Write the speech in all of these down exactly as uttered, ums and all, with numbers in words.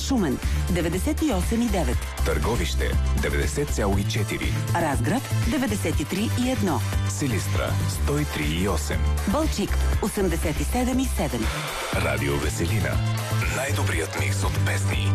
Шумен деветдесет и осем и девет, Търговище деветдесет цяло и четири, Разград деветдесет и три и едно, Силистра сто и три и осем, Балчик осемдесет и седем и седем. Радио Веселина. Най-добрият микс от песни.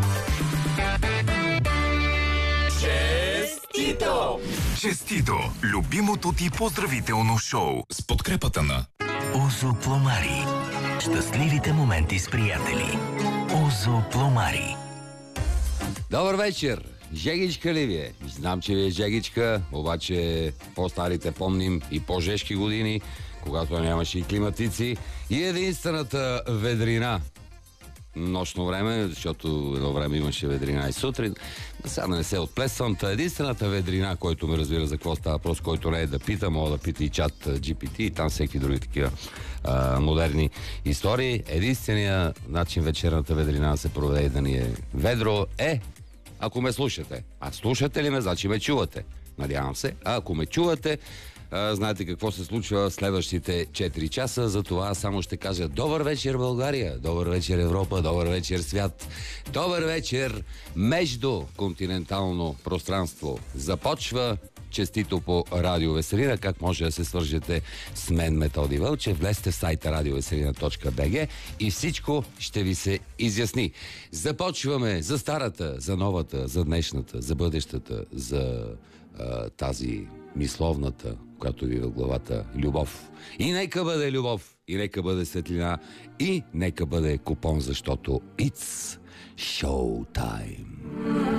Честито! Честито! Любимото ти поздравително шоу с подкрепата на Озо Пломари. Щастливите моменти с приятели. Озо Пломари. Добър вечер! Жегичка ли ви е? Знам, че ви е жегичка, обаче по-старите помним и по-жешки години, когато нямаше и климатици, и единствената ведрина. Нощно време, защото едно време имаше ведрина и сутрин. Сега да не се отплесвам. Та единствената ведрина, който ме разбира за какво става въпрос, който не е да пита, мога да пита и чат джи пи ти и там всеки други такива а, модерни истории. Единственият начин вечерната ведрина да се проведе и да ни е ведро е, ако ме слушате. А слушате ли ме, значи ме чувате. Надявам се. А ако ме чувате, а, знаете какво се случва в следващите четири часа. Затова само ще кажа добър вечер България, добър вечер Европа, добър вечер свят, добър вечер между континентално пространство. Започва честито по Радио Веселина. Как може да се свържете с мен, Методи Вълчев? Влезте в сайта радио веселина точка би джи и всичко ще ви се изясни. Започваме за старата, за новата, за днешната, за бъдещата, за а, тази мисловната, която ви в главата любов. И нека бъде любов, и нека бъде светлина, и нека бъде купон, защото it's show time.